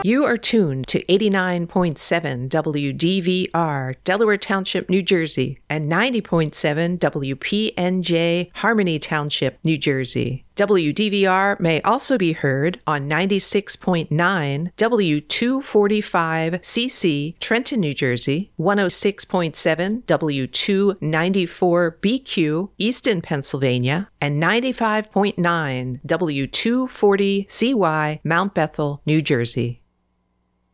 You are tuned to 89.7 WDVR, Delaware Township, New Jersey, and 90.7 WPNJ, Harmony Township, New Jersey. WDVR may also be heard on 96.9 W245CC, Trenton, New Jersey, 106.7 W294BQ, Easton, Pennsylvania, and 95.9 W240CY, Mount Bethel, New Jersey.